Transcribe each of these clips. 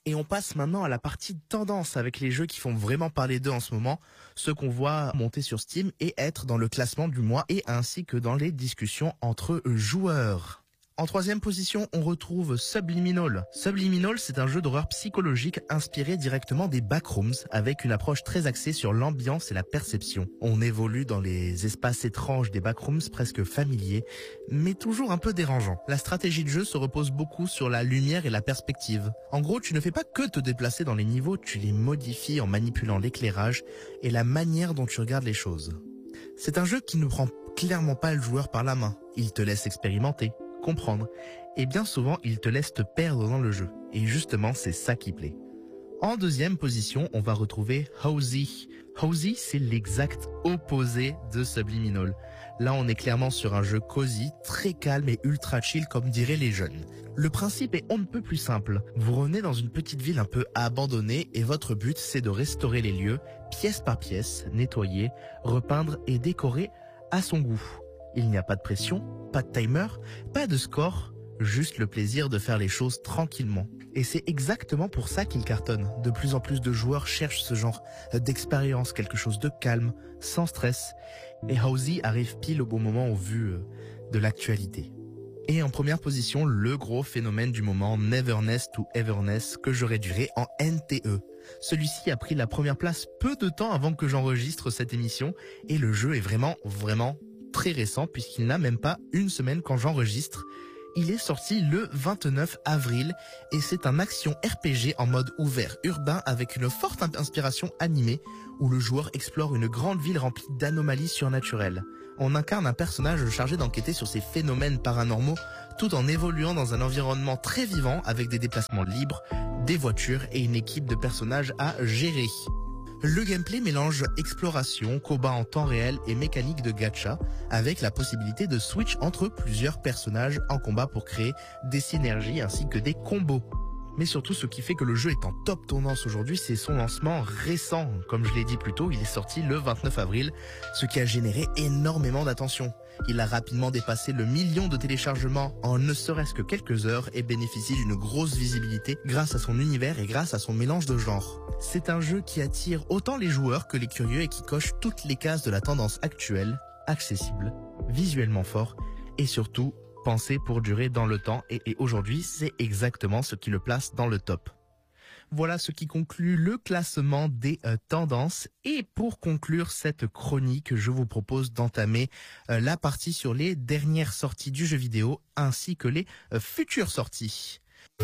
Et on passe maintenant à la partie tendance avec les jeux qui font vraiment parler d'eux en ce moment, ceux qu'on voit monter sur Steam et être dans le classement du mois et ainsi que dans les discussions entre joueurs. En troisième position, on retrouve Subliminal. Subliminal, c'est un jeu d'horreur psychologique inspiré directement des Backrooms avec une approche très axée sur l'ambiance et la perception. On évolue dans les espaces étranges des Backrooms presque familiers, mais toujours un peu dérangeants. La stratégie de jeu se repose beaucoup sur la lumière et la perspective. En gros, tu ne fais pas que te déplacer dans les niveaux, tu les modifies en manipulant l'éclairage et la manière dont tu regardes les choses. C'est un jeu qui ne prend clairement pas le joueur par la main. Il te laisse expérimenter, comprendre, et bien souvent il te laisse te perdre dans le jeu. Et justement, c'est ça qui plaît. En deuxième position, on va retrouver Housey. Housey, c'est l'exact opposé de Subliminal. Là, on est clairement sur un jeu cosy, très calme et ultra chill comme diraient les jeunes. Le principe est on ne peut plus simple. Vous revenez dans une petite ville un peu abandonnée et votre but c'est de restaurer les lieux, pièce par pièce, nettoyer, repeindre et décorer à son goût. Il n'y a pas de pression, pas de timer, pas de score, juste le plaisir de faire les choses tranquillement. Et c'est exactement pour ça qu'il cartonne. De plus en plus de joueurs cherchent ce genre d'expérience, quelque chose de calme, sans stress. Et Housey arrive pile au bon moment au vu de l'actualité. Et en première position, le gros phénomène du moment, Neverness to Everness, que je réduirai en NTE. Celui-ci a pris la première place peu de temps avant que j'enregistre cette émission, et le jeu est vraiment très récent puisqu'il n'a même pas une semaine quand j'enregistre. Il est sorti le 29 avril et c'est un action RPG en mode ouvert urbain avec une forte inspiration animée où le joueur explore une grande ville remplie d'anomalies surnaturelles. On incarne un personnage chargé d'enquêter sur ces phénomènes paranormaux tout en évoluant dans un environnement très vivant avec des déplacements libres, des voitures et une équipe de personnages à gérer. Le gameplay mélange exploration, combat en temps réel et mécanique de gacha, avec la possibilité de switch entre plusieurs personnages en combat pour créer des synergies ainsi que des combos. Mais surtout, ce qui fait que le jeu est en top tendance aujourd'hui, c'est son lancement récent. Comme je l'ai dit plus tôt, il est sorti le 29 avril, ce qui a généré énormément d'attention. Il a rapidement dépassé le 1 million de téléchargements en ne serait-ce que quelques heures et bénéficie d'une grosse visibilité grâce à son univers et grâce à son mélange de genres. C'est un jeu qui attire autant les joueurs que les curieux et qui coche toutes les cases de la tendance actuelle, accessible, visuellement fort et surtout pensé pour durer dans le temps et aujourd'hui c'est exactement ce qui le place dans le top. Voilà ce qui conclut le classement des tendances et pour conclure cette chronique, je vous propose d'entamer la partie sur les dernières sorties du jeu vidéo ainsi que les futures sorties.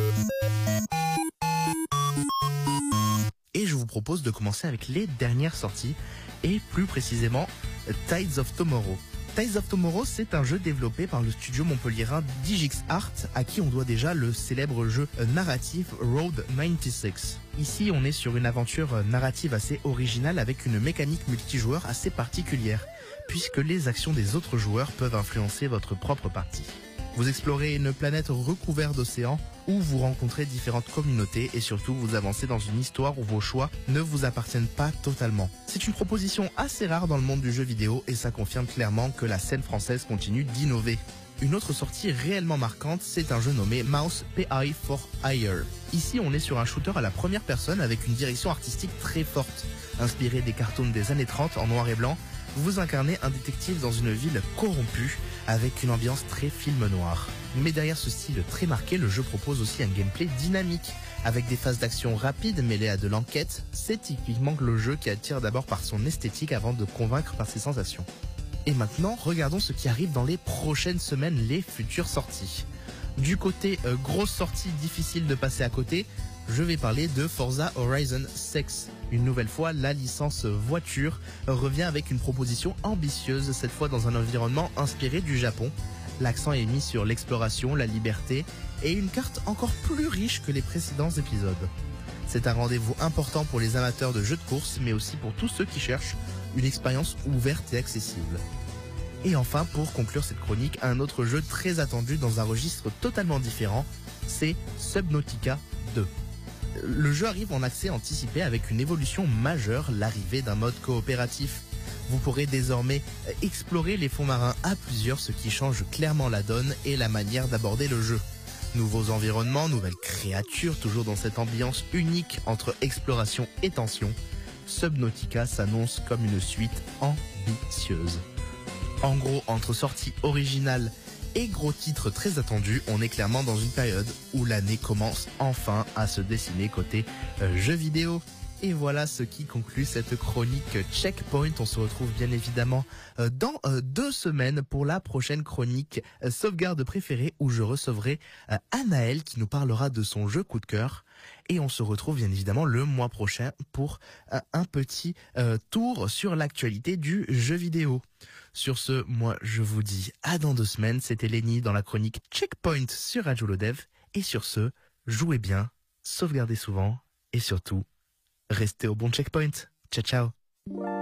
Et je vous propose de commencer avec les dernières sorties et plus précisément Tides of Tomorrow. Tides of Tomorrow, c'est un jeu développé par le studio montpelliérain Digix Art, à qui on doit déjà le célèbre jeu narratif Road 96. Ici, on est sur une aventure narrative assez originale avec une mécanique multijoueur assez particulière, puisque les actions des autres joueurs peuvent influencer votre propre partie. Vous explorez une planète recouverte d'océans où vous rencontrez différentes communautés et surtout vous avancez dans une histoire où vos choix ne vous appartiennent pas totalement. C'est une proposition assez rare dans le monde du jeu vidéo et ça confirme clairement que la scène française continue d'innover. Une autre sortie réellement marquante, c'est un jeu nommé Mouse PI for Hire. Ici, on est sur un shooter à la première personne avec une direction artistique très forte. Inspiré des cartoons des années 30 en noir et blanc, vous incarnez un détective dans une ville corrompue avec une ambiance très film noir. Mais derrière ce style très marqué, le jeu propose aussi un gameplay dynamique avec des phases d'action rapides mêlées à de l'enquête. C'est typiquement le jeu qui attire d'abord par son esthétique avant de convaincre par ses sensations. Et maintenant, regardons ce qui arrive dans les prochaines semaines, les futures sorties. Du côté grosse sortie difficile de passer à côté, je vais parler de Forza Horizon 6. Une nouvelle fois, la licence voiture revient avec une proposition ambitieuse, cette fois dans un environnement inspiré du Japon. L'accent est mis sur l'exploration, la liberté et une carte encore plus riche que les précédents épisodes. C'est un rendez-vous important pour les amateurs de jeux de course, mais aussi pour tous ceux qui cherchent une expérience ouverte et accessible. Et enfin, pour conclure cette chronique, un autre jeu très attendu dans un registre totalement différent, c'est Subnautica 2. Le jeu arrive en accès anticipé avec une évolution majeure, l'arrivée d'un mode coopératif. Vous pourrez désormais explorer les fonds marins à plusieurs, ce qui change clairement la donne et la manière d'aborder le jeu. Nouveaux environnements, nouvelles créatures, toujours dans cette ambiance unique entre exploration et tension, Subnautica s'annonce comme une suite ambitieuse. En gros, entre sorties originales et gros titres très attendus, on est clairement dans une période où l'année commence enfin à se dessiner côté jeux vidéo. Et voilà ce qui conclut cette chronique Checkpoint. On se retrouve bien évidemment dans 2 semaines pour la prochaine chronique Sauvegarde préférée où je recevrai Anaël qui nous parlera de son jeu coup de cœur. Et on se retrouve bien évidemment le mois prochain pour un petit tour sur l'actualité du jeu vidéo. Sur ce, moi je vous dis à dans 2 semaines. C'était Lenny dans la chronique Checkpoint sur Radio Lodev. Et sur ce, jouez bien, sauvegardez souvent et surtout, restez au bon checkpoint. Ciao ciao.